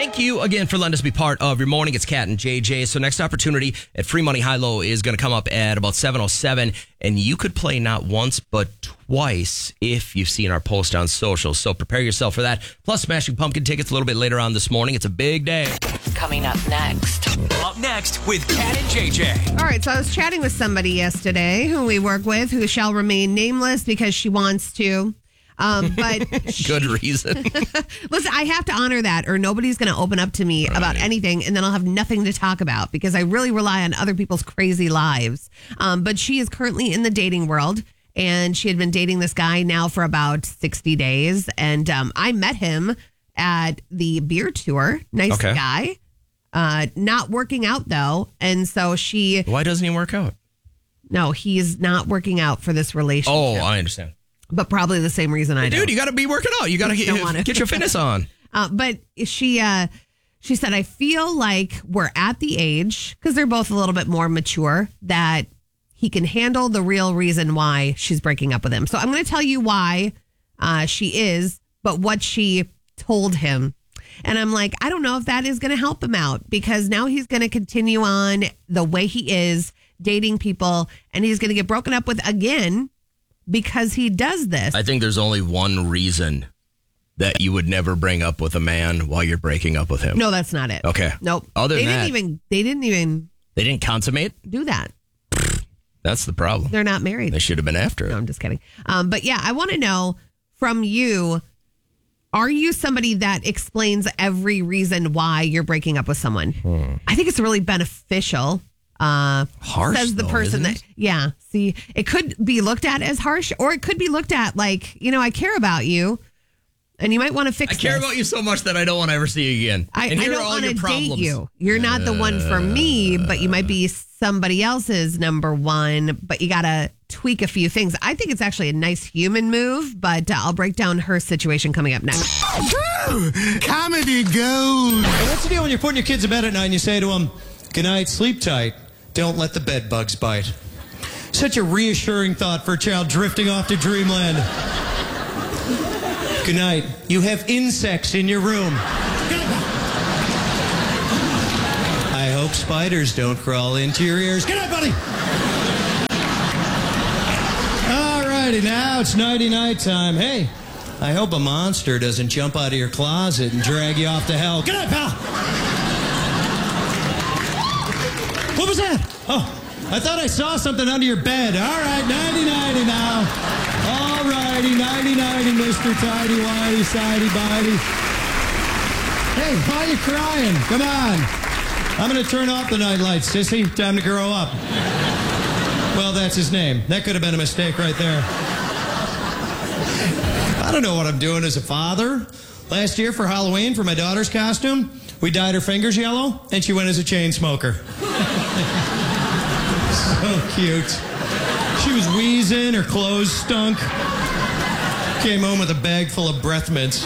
Thank you again for letting us be part of your morning. It's Kat and JJ. So next opportunity at Free Money High Low is going to come up at about 7:07, and you could play not once but twice if you've seen our post on social. So prepare yourself for that. Plus Smashing Pumpkin tickets a little bit later on this morning. It's a big day. Coming up next. Up next with Kat and JJ. All right, so I was chatting with somebody yesterday who we work with who shall remain nameless because she wants to. But Good reason. listen, I have to honor that or nobody's going to open up to me about anything and then I'll have nothing to talk about because I really rely on other people's crazy lives. But she is currently in the dating world and she had been dating this guy now for about 60 days. And I met him at the beer tour. Nice guy. Not working out though. And so Why doesn't he work out? No, he's not working out for this relationship. Oh, I understand. But probably the same reason I do. Dude, you got to be working out. You got to get your fitness on. But she said, I feel like we're at the age, because they're both a little bit more mature, that he can handle the real reason why she's breaking up with him. So I'm going to tell you why she is, but what she told him. And I'm like, I don't know if that is going to help him out because now he's going to continue on the way he is, dating people, and he's going to get broken up with again because he does this. I think there's only one reason that you would never bring up with a man while you're breaking up with him. No, that's not it. Okay. Nope. Other than that, they didn't even they didn't consummate? do that. That's the problem. They're not married. They should have been after it. No, I'm just kidding. But yeah, I want to know from you, are you somebody that explains every reason why you're breaking up with someone? I think it's really beneficial. Harsh, says the though, person isn't that, yeah, see, it could be looked at as harsh or it could be looked at like, I care about you and you might want to fix I care this. about you so much that I don't want to ever see you again. I here don't are all want your to date problems. you. You're not the one for me, but you might be somebody else's number one, but you got to tweak a few things. I think it's actually a nice human move, but I'll break down her situation coming up next. Comedy gold. What's the deal when you're putting your kids to bed at night and you say to them, good night, sleep tight, don't let the bed bugs bite? Such a reassuring thought for a child drifting off to dreamland. Good night, you have insects in your room. I hope spiders don't crawl into your ears. Good night, buddy. All righty, now it's nighty-night time. Hey, I hope a monster doesn't jump out of your closet and drag you off to hell. Good night, pal. What was that? Oh, I thought I saw something under your bed. All right, 90-90 now. All righty, 90-90, Mr. Tidy-Whitey, Sidey-Bitey. Hey, why are you crying? Come on. I'm going to turn off the night lights, sissy. Time to grow up. Well, that's his name. That could have been a mistake right there. I don't know what I'm doing as a father. Last year for Halloween, for my daughter's costume, we dyed her fingers yellow, and she went as a chain smoker. So cute. She was wheezing, her clothes stunk. Came home with a bag full of breath mints.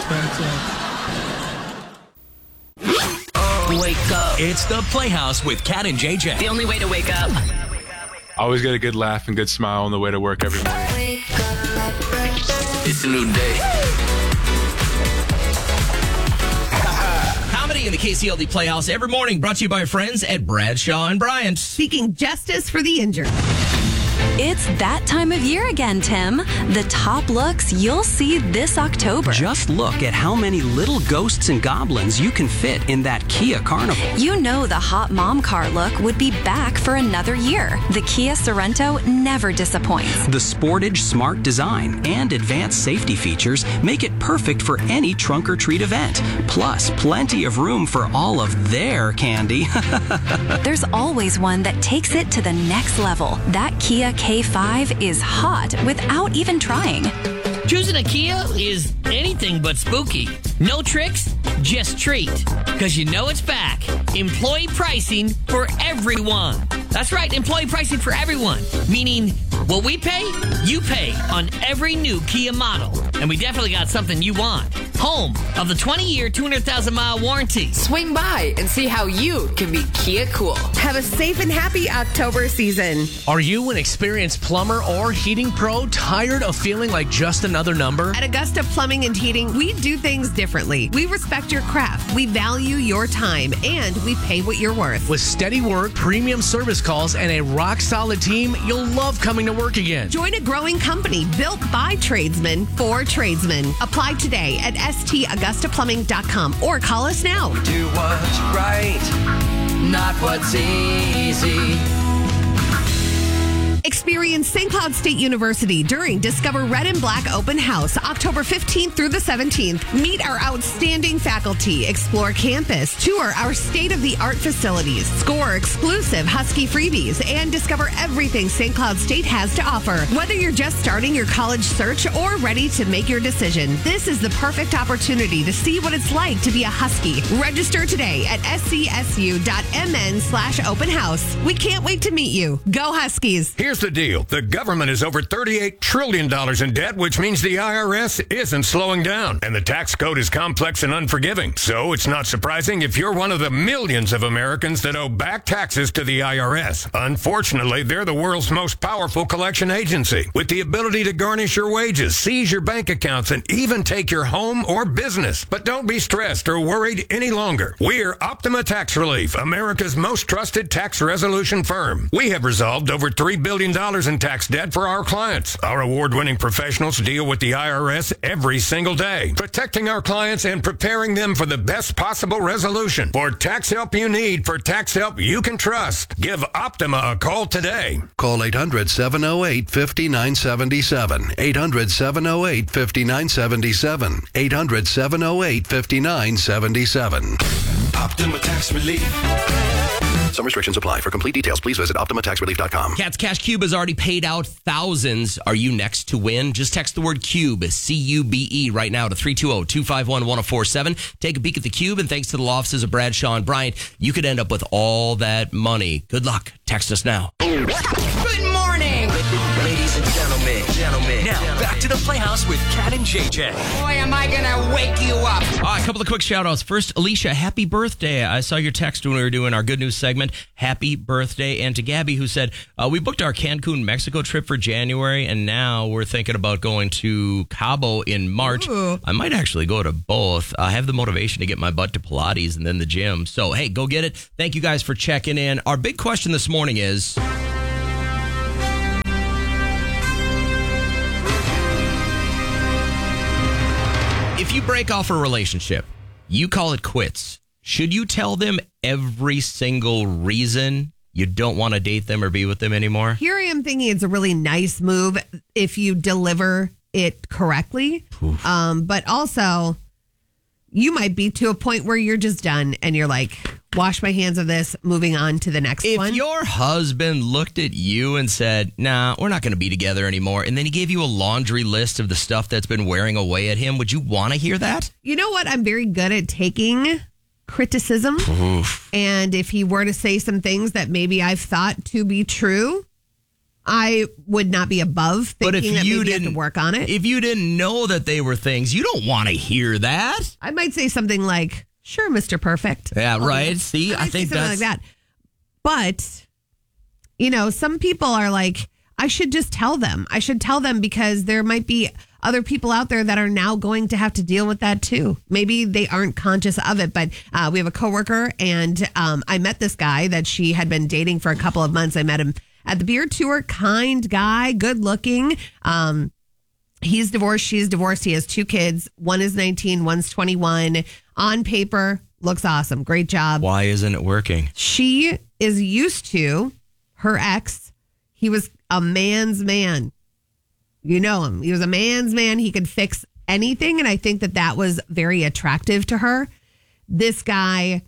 Wake up. It's the Playhouse with Kat and JJ. The only way to wake up. Always get a good laugh and good smile on the way to work every morning. It's a new day. Comedy in the KCLD Playhouse every morning, brought to you by our friends at Bradshaw and Bryant. Seeking justice for the injured. It's that time of year again, Tim. The top looks you'll see this October. Just look at how many little ghosts and goblins you can fit in that Kia Carnival. You know the hot mom car look would be back for another year. The Kia Sorento never disappoints. The Sportage Smart design and advanced safety features make it perfect for any trunk or treat event. Plus, plenty of room for all of their candy. There's always one that takes it to the next level. That Kia K5 is hot without even trying. Choosing a Kia is anything but spooky. No tricks, just treat. Because you know it's back. Employee pricing for everyone. That's right, employee pricing for everyone. Meaning, what we pay, you pay on every new Kia model. And we definitely got something you want. home of the 20-year, 200,000-mile warranty. Swing by and see how you can be Kia cool. Have a safe and happy October season. Are you an experienced plumber or heating pro tired of feeling like just another number? At Augusta Plumbing and Heating, we do things differently. We respect your craft, we value your time, and we pay what you're worth. With steady work, premium service calls, and a rock-solid team, you'll love coming to work again. Join a growing company built by tradesmen for tradesmen. Apply today at stAugustaPlumbing.com or call us now. Do what's right, not what's easy. Experience St. Cloud State University during Discover Red and Black Open House, October 15th through the 17th. Meet our outstanding faculty, explore campus, tour our state-of-the-art facilities, score exclusive Husky freebies, and discover everything St. Cloud State has to offer. Whether you're just starting your college search or ready to make your decision, this is the perfect opportunity to see what it's like to be a Husky. Register today at scsu.mn/open house. We can't wait to meet you. Go Huskies. Here's the deal. The government is over $38 trillion in debt, which means the IRS isn't slowing down. And the tax code is complex and unforgiving. So it's not surprising if you're one of the millions of Americans that owe back taxes to the IRS. Unfortunately, they're the world's most powerful collection agency, with the ability to garnish your wages, seize your bank accounts, and even take your home or business. But don't be stressed or worried any longer. We're Optima Tax Relief, America's most trusted tax resolution firm. We have resolved over $3 billion in tax debt for our clients. Our award-winning professionals deal with the IRS every single day, protecting our clients and preparing them for the best possible resolution. For tax help you need, for tax help you can trust, give Optima a call today. Call 800-708-5977. 800-708-5977. 800-708-5977. Optima Tax Relief. Some restrictions apply. For complete details, please visit OptimaTaxRelief.com. Cats Cash Cube has already paid out thousands. Are you next to win? Just text the word CUBE, C-U-B-E, right now to 320-251-1047. Take a peek at the Cube, and thanks to the law offices of Bradshaw and Bryant, you could end up with all that money. Good luck. Text us now. Good morning, Ladies and gentlemen. Now, back to the Playhouse with Cat and JJ. Boy, am I gonna wake you up. A couple of quick shout-outs. First, Alicia, happy birthday. I saw your text when we were doing our Good News segment. Happy birthday. And to Gabby, who said, we booked our Cancun, Mexico trip for January, and now we're thinking about going to Cabo in March. Ooh. I might actually go to both. I have the motivation to get my butt to Pilates and then the gym. So, hey, go get it. Thank you guys for checking in. Our big question this morning is... if you break off a relationship, you call it quits. Should you tell them every single reason you don't want to date them or be with them anymore? Here I am thinking it's a really nice move if you deliver it correctly. But also, you might be to a point where you're just done and you're like, wash my hands of this, moving on to the next one. If your husband looked at you and said, nah, we're not going to be together anymore, and then he gave you a laundry list of the stuff that's been wearing away at him, would you want to hear that? You know what? I'm very good at taking criticism. Oof. And if he were to say some things that maybe I've thought to be true, I would not be above thinking that maybe I have to work on it. If you didn't know that they were things, you don't want to hear that. I might say something like, sure, Mr. Perfect. Yeah, right. See, I think that's like that. But, you know, some people are like, I should just tell them. I should tell them because there might be other people out there that are now going to have to deal with that too. Maybe they aren't conscious of it, but we have a coworker, and I met this guy that she had been dating for a couple of months. I met him at the beer tour. Kind guy, good looking. He's divorced. She's divorced. He has 2 kids. One is 19. One's 21. On paper, looks awesome. Great job. Why isn't it working? She is used to her ex. He was a man's man. You know him. He was a man's man. He could fix anything. And I think that that was very attractive to her. This guy,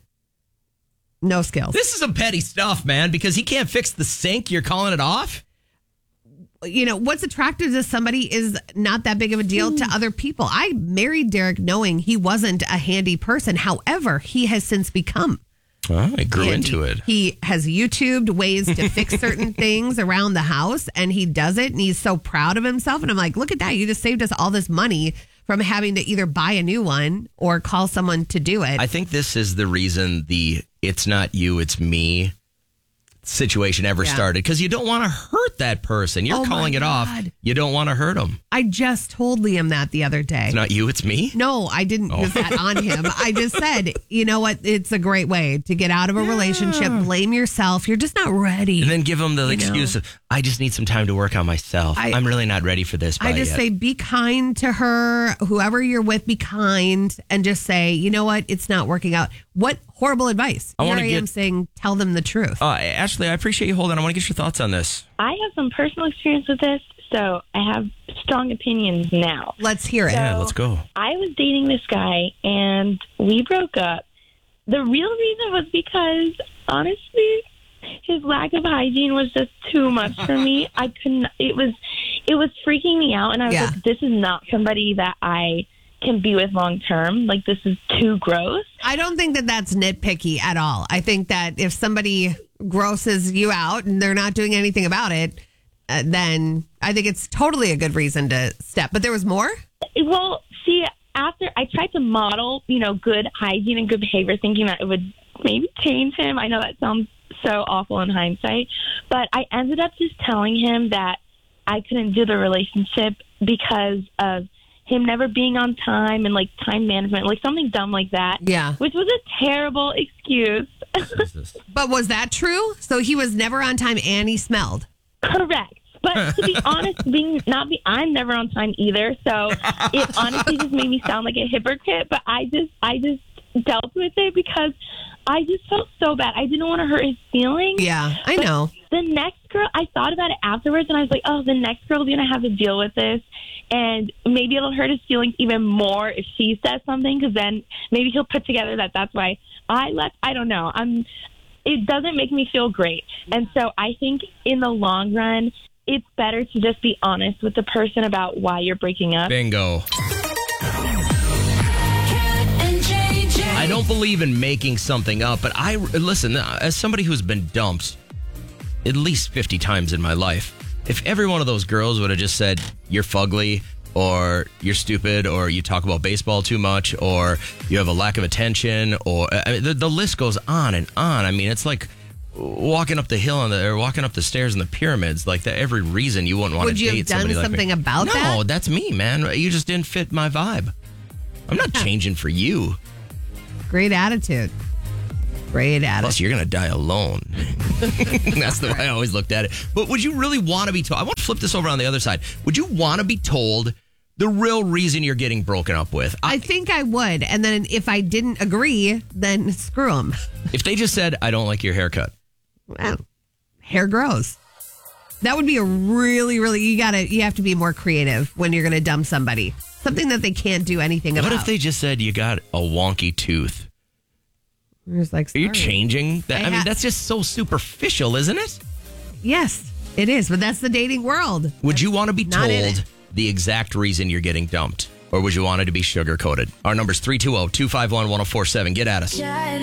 no skills. This is some petty stuff, man, because he can't fix the sink. You're calling it off? You know, what's attractive to somebody is not that big of a deal to other people. I married Derek knowing he wasn't a handy person. However, he has since become Well, I grew handy. into it. He has YouTubed ways to fix certain things around the house, and he does it, and he's so proud of himself. And I'm like, look at that. You just saved us all this money from having to either buy a new one or call someone to do it. I think this is the reason the "it's not you, it's me" situation ever started, because you don't want to hurt that person. You're calling it off. You don't want to hurt them. I just told Liam that the other day. It's not you, it's me? No, I didn't use that on him. I just said, you know what? It's a great way to get out of a relationship. Blame yourself. You're just not ready. And then give them the excuse of, I just need some time to work on myself. I'm really not ready for this. I just say, be kind to her. Whoever you're with, be kind. And just say, you know what? It's not working out. What horrible advice. I am saying, tell them the truth. Ashley, I appreciate you holding. I want to get your thoughts on this. I have some personal experience with this, so I have strong opinions now. Let's hear it. Yeah, let's go. I was dating this guy, and we broke up. The real reason was because, honestly, his lack of hygiene was just too much for me. I couldn't. It was freaking me out, and I was like, this is not somebody that I can be with long term. Like, this is too gross. I don't think that that's nitpicky at all. I think that if somebody grosses you out and they're not doing anything about it, then I think it's totally a good reason to step. But there was more? Well, see, after I tried to model, good hygiene and good behavior, thinking that it would maybe change him. I know that sounds so awful in hindsight, but I ended up just telling him that I couldn't do the relationship because of him never being on time and like time management, like something dumb like that. Yeah. Which was a terrible excuse. But was that true? So he was never on time and he smelled. Correct. But to be honest, I'm never on time either. So it honestly just made me sound like a hypocrite. But I just dealt with it because I just felt so bad. I didn't want to hurt his feelings. Yeah, I know. The next girl, I thought about it afterwards, and I was like, oh, the next girl's going to have to deal with this. And maybe it'll hurt his feelings even more if she says something, because then maybe he'll put together that that's why I left. I don't know. It doesn't make me feel great. And so I think in the long run, it's better to just be honest with the person about why you're breaking up. Bingo. I don't believe in making something up, but listen, as somebody who's been dumped at least 50 times in my life, if every one of those girls would have just said, you're fugly, or you're stupid, or you talk about baseball too much, or you have a lack of attention, or the list goes on and on. I mean, it's like walking up the hill or walking up the stairs in the pyramids. Like every reason you wouldn't want to date somebody like me. Would you have done something about that? No, that's me, man. You just didn't fit my vibe. I'm not changing for you. Great attitude. Great attitude. Plus, you're going to die alone. That's the way I always looked at it. But would you really want to be told? I want to flip this over on the other side. Would you want to be told the real reason you're getting broken up with? I think I would. And then if I didn't agree, then screw them. If they just said, I don't like your haircut. Well, hair grows. That would be a really, really, you have to be more creative when you're going to dump somebody. Something that they can't do anything about. What if they just said you got a wonky tooth? Like, are you changing that? I mean, that's just so superficial, isn't it? Yes, it is. But that's the dating world. Would you want to be told the exact reason you're getting dumped? Or would you want it to be sugar-coated? Our number's 320-251-1047. Get at us.